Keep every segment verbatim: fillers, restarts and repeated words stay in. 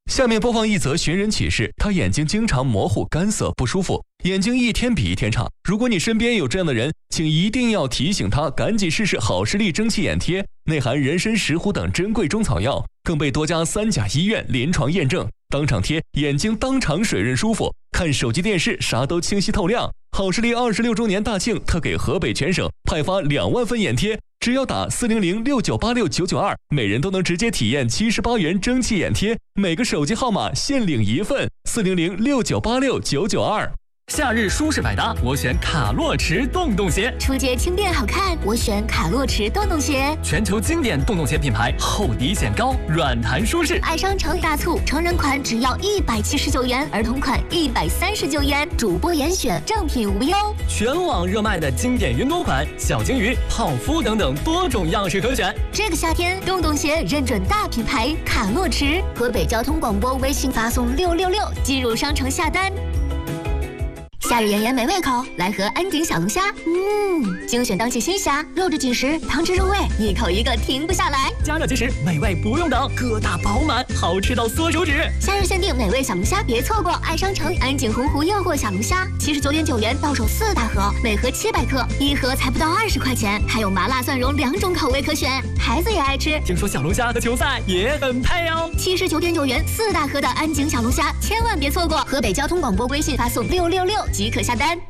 下面播放一则寻人启事，他眼睛经常模糊、干涩、不舒服，眼睛一天比一天差。如果你身边有这样的人，请一定要提醒他赶紧试试好视力蒸汽眼贴，内含人参、石斛等珍贵中草药，更被多家三甲医院临床验证，当场贴，眼睛当场水润舒服，看手机电视啥都清晰透亮。好视力二十六周年大庆特给河北全省派发两万份眼贴，只要打四零零六九八六九九二，每人都能直接体验七十八元蒸汽眼贴，每个手机号码限领一份，四零零六九八六九九二。 夏日舒适百搭，我选卡洛驰洞洞鞋。 出街轻便好看，我选卡洛驰洞洞鞋。 全球经典洞洞鞋品牌，厚底显高，软弹舒适。 爱商城大促，成人款只要一百七十九元，儿童款一百三十九元，主播严选，正品无忧。 全网热卖的经典云朵款、小金鱼、泡芙等等多种样式可选。 这个夏天，洞洞鞋认准大品牌卡洛驰。河北交通广播微信发送六六六进入商城下单。夏日炎炎没胃口，来盒安井小龙虾。嗯，精选当季新虾，肉质紧实，汤汁入味，一口一个停不下来。 加热即食，美味不用等，疙瘩饱满，好吃到缩手指。 夏日限定美味小龙虾，别错过！爱商城安井洪湖诱惑小龙虾，七十九点九元到手四大盒，每盒七百克，一盒才不到二十块钱，还有麻辣蒜蓉两种口味可选，孩子也爱吃。 听说小龙虾和球赛也很配哦。 七十九点九元四大盒的安井小龙虾，千万别错过！河北交通广播微信发送六六六。即可下单。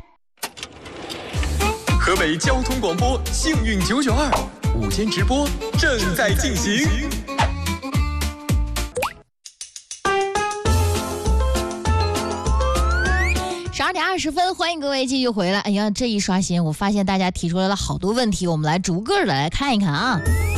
河北交通广播幸运九九二午间直播正在进行。 十二点二十分，欢迎各位继续回来。哎呀，这一刷新，我发现大家提出来了好多问题，我们来逐个的来看一看啊。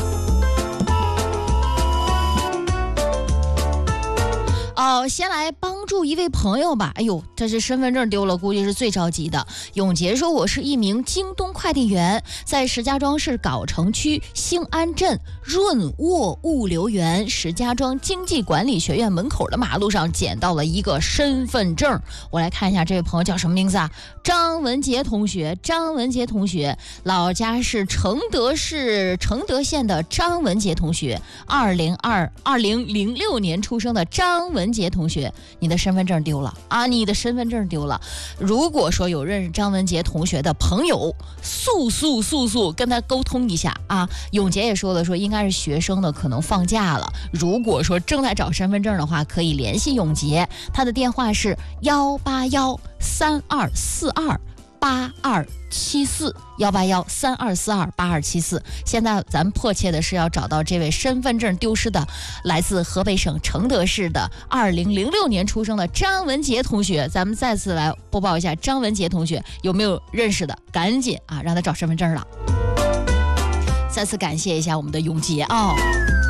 哦，先来帮助一位朋友吧。哎呦，这是身份证丢了，估计是最着急的。永杰说，我是一名京东快递员，在石家庄市藁城区兴安镇润沃物流园石家庄经济管理学院门口的马路上捡到了一个身份证。我来看一下这位朋友叫什么名字啊？张文杰同学。张文杰同学，老家是承德市承德县的张文杰同学，二零二二零零六年出生的张文杰同学，你的身份证丢了啊！你的身份证丢了。如果说有认识张文杰同学的朋友，速速速速跟他沟通一下啊！永杰也说了，说应该是学生的，可能放假了。如果说正在找身份证的话，可以联系永杰，他的电话是幺八幺三二四二八二七四幺八幺三二四二八二七四。现在咱们迫切的是要找到这位身份证丢失的，来自河北省承德市的二零零六年出生的张文杰同学。咱们再次来播报一下，张文杰同学有没有认识的？赶紧啊，让他找身份证了。再次感谢一下我们的永杰啊、哦。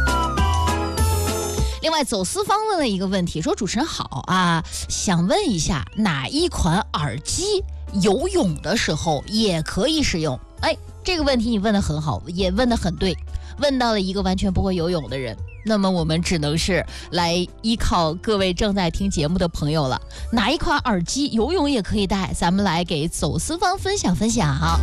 另外，走私方问了一个问题，说主持人好啊，想问一下哪一款耳机游泳的时候也可以使用？哎，这个问题你问得很好，也问得很对，问到了一个完全不会游泳的人。那么我们只能是来依靠各位正在听节目的朋友了，哪一款耳机游泳也可以戴？咱们来给走私方分享分享。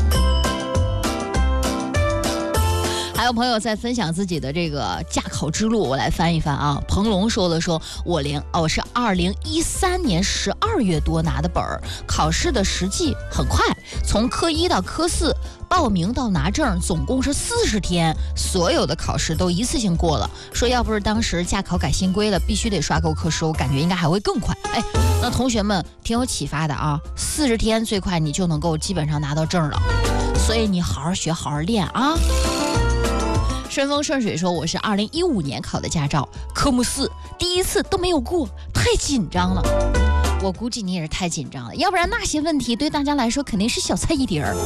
还有朋友在分享自己的这个驾考之路，我来翻一翻啊。彭龙说了说，我零哦是二零一三年十二月多拿的本儿，考试的实际很快，从科一到科四，报名到拿证总共是四十天，所有的考试都一次性过了。说要不是当时驾考改新规了，必须得刷够科时，我感觉应该还会更快。哎，那同学们挺有启发的啊，四十天最快你就能够基本上拿到证了，所以你好好学，好好练啊。顺风顺水说，我是二零一五年考的驾照，科目四第一次都没有过，太紧张了。我估计你也是太紧张了，要不然那些问题对大家来说肯定是小菜一碟儿。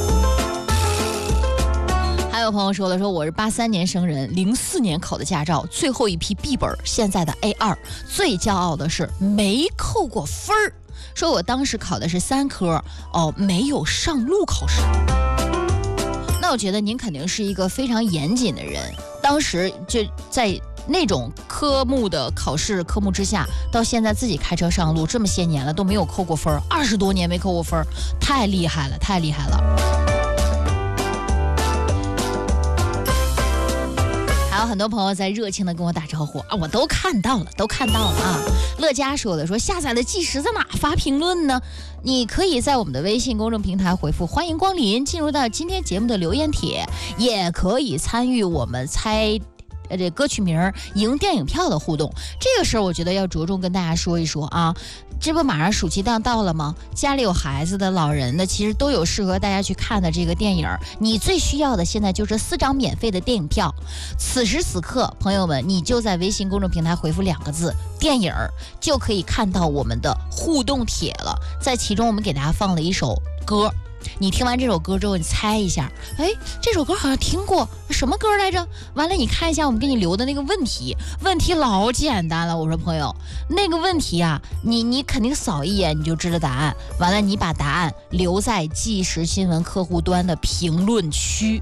还有朋友说了，说我是八三年生人，零四年考的驾照，最后一批 B 本，现在的 A 二，最骄傲的是没扣过分儿。说我当时考的是三科，哦，没有上路考试。那我觉得您肯定是一个非常严谨的人，当时就在那种科目的考试科目之下，到现在自己开车上路这么些年了都没有扣过分，二十多年没扣过分，太厉害了，太厉害了。还有很多朋友在热情的跟我打招呼啊，我都看到了，都看到了啊。乐嘉说的说下载的计时在哪发评论呢？你可以在我们的微信公众平台回复欢迎光临，进入到今天节目的留言帖，也可以参与我们猜呃，这歌曲名赢电影票的互动。这个事儿我觉得要着重跟大家说一说啊。这不马上暑期档到了吗？家里有孩子的、老人的，其实都有适合大家去看的这个电影。你最需要的现在就是四张免费的电影票。此时此刻，朋友们，你就在微信公众平台回复两个字“电影”，就可以看到我们的互动帖了。在其中，我们给大家放了一首歌。你听完这首歌之后，你猜一下，哎，这首歌好像听过，什么歌来着？完了，你看一下我们给你留的那个问题，问题老简单了。我说朋友，那个问题啊，你你肯定扫一眼你就知道答案。完了，你把答案留在即时新闻客户端的评论区。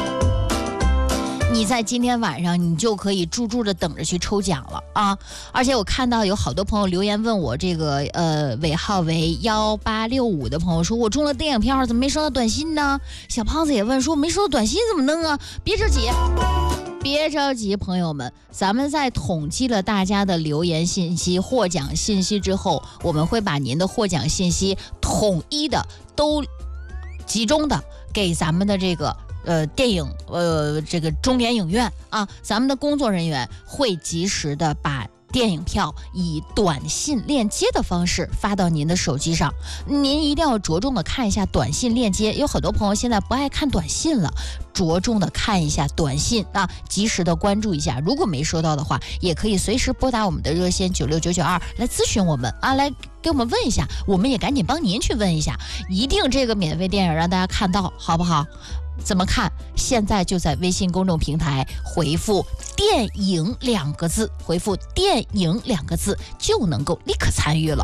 你在今天晚上，你就可以驻驻的等着去抽奖了啊！而且我看到有好多朋友留言问我，这个呃尾号为幺八六五的朋友说，我中了电影票，怎么没收到短信呢？小胖子也问说，没收到短信怎么弄啊？别着急，别着急，朋友们，咱们在统计了大家的留言信息、获奖信息之后，我们会把您的获奖信息统一的都集中的给咱们的这个。呃，电影呃，这个中联影院啊，咱们的工作人员会及时的把电影票以短信链接的方式发到您的手机上。您一定要着重的看一下短信链接，有很多朋友现在不爱看短信了，着重的看一下短信啊，及时的关注一下。如果没收到的话，也可以随时拨打我们的热线九六九九二来咨询我们啊，来给我们问一下，我们也赶紧帮您去问一下，一定这个免费电影让大家看到，好不好？怎么看？现在就在微信公众平台回复电影两个字，回复电影两个字就能够立刻参与了。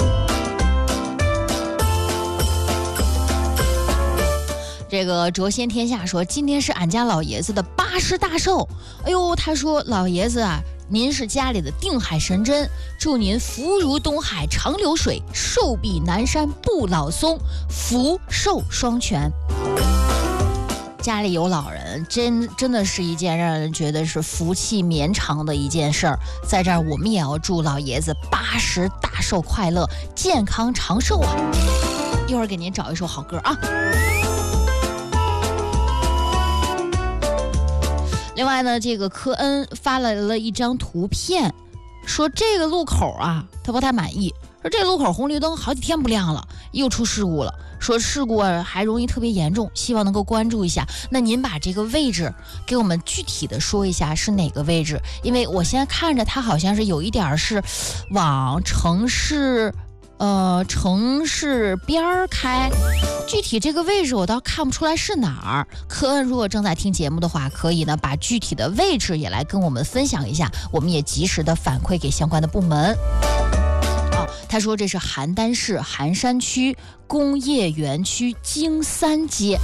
这个卓先天下说，今天是俺家老爷子的八十大寿。哎呦，他说老爷子啊，您是家里的定海神针，祝您福如东海长流水，寿比南山不老松，福寿双全。家里有老人，真真的是一件让人觉得是福气绵长的一件事儿。在这儿，我们也要祝老爷子八十大寿快乐，健康长寿啊！一会儿给您找一首好歌啊。另外呢，这个科恩发来了一张图片，说这个路口啊，他不太满意，说这路口红绿灯好几天不亮了，又出事故了。说事故还容易特别严重，希望能够关注一下。那您把这个位置给我们具体的说一下是哪个位置？因为我现在看着它好像是有一点是往城市呃城市边儿开，具体这个位置我倒看不出来是哪儿。科恩如果正在听节目的话，可以呢把具体的位置也来跟我们分享一下，我们也及时的反馈给相关的部门。他说这是邯郸市邯山区工业园区京三街。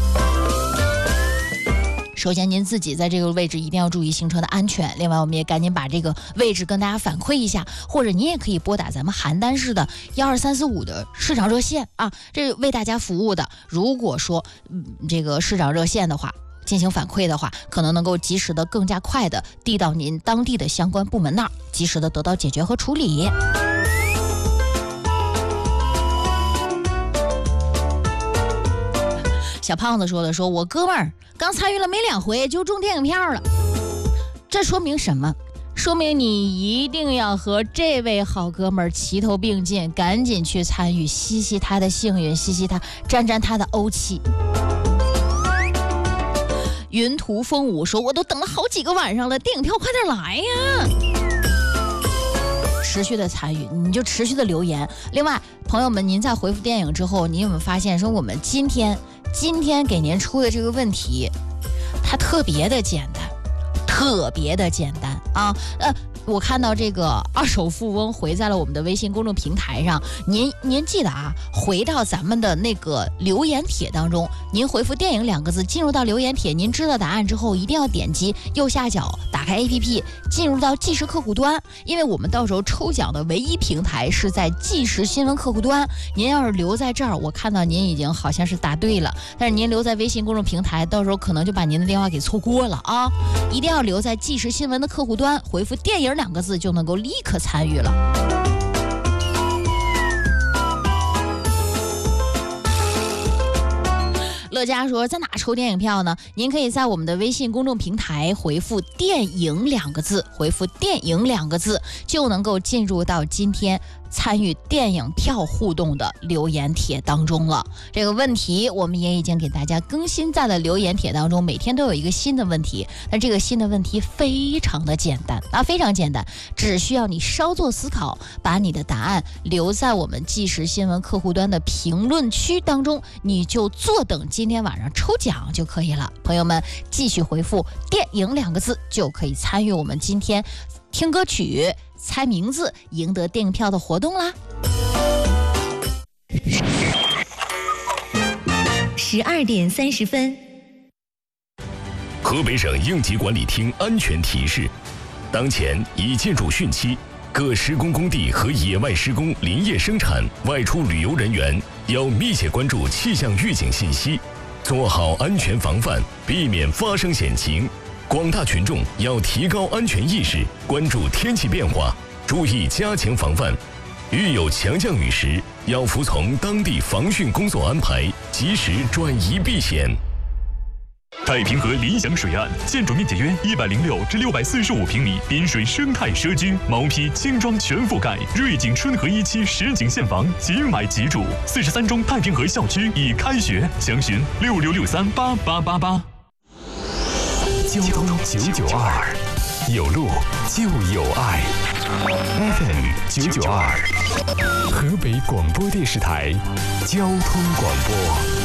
首先您自己在这个位置一定要注意行车的安全，另外我们也赶紧把这个位置跟大家反馈一下，或者您也可以拨打咱们邯郸市的幺二三四五的市长热线啊，这是为大家服务的。如果说、嗯、这个市长热线的话进行反馈的话，可能能够及时的更加快的递到您当地的相关部门那儿，及时的得到解决和处理。小胖子说的，说我哥们儿刚参与了没两回就中电影票了，这说明什么？说明你一定要和这位好哥们儿齐头并进，赶紧去参与，吸吸他的幸运，吸吸他，沾沾他的欧气。云图风舞说，我都等了好几个晚上了，电影票快点来呀！持续的参与，你就持续的留言。另外朋友们，您在回复电影之后，您有没有发现说我们今天今天给您出的这个问题它特别的简单，特别的简单啊！呃， 我看到这个二手富翁回在了我们的微信公众平台上，您您记得啊，回到咱们的那个留言帖当中，您回复电影两个字，进入到留言帖，您知道答案之后，一定要点击右下角打开 A P P， 进入到即时客户端，因为我们到时候抽奖的唯一平台是在即时新闻客户端。您要是留在这儿，我看到您已经好像是答对了，但是您留在微信公众平台，到时候可能就把您的电话给错过了啊！一定要留在即时新闻的客户端，回复电影两个字就能够立刻参与了。乐嘉说在哪抽电影票呢？您可以在我们的微信公众平台回复电影两个字，回复电影两个字就能够进入到今天参与电影票互动的留言帖当中了。这个问题我们也已经给大家更新在了留言帖当中，每天都有一个新的问题，但这个新的问题非常的简单啊，非常简单，只需要你稍作思考，把你的答案留在我们即时新闻客户端的评论区当中，你就坐等今天晚上抽奖就可以了。朋友们，继续回复电影两个字就可以参与我们今天听歌曲猜名字赢得电影票的活动啦。 十二点三十分， 河北省应急管理厅安全提示：当前已进入汛期，各施工工地和野外施工、林业生产、外出旅游人员要密切关注气象预警信息，做好安全防范，避免发生险情。广大群众要提高安全意识，关注天气变化，注意加强防范。遇有强降雨时，要服从当地防汛工作安排，及时转移避险。 太平河理想水岸，建筑面积约一百零六至六百四十五平米，滨水生态社区，毛坯轻装全覆盖，瑞景春和一期实景现房，即买即住。四十三中太平河校区已开学，详询六六六三八八八八。 交通九九二，有路就有爱。F M 九九二，河北广播电视台交通广播。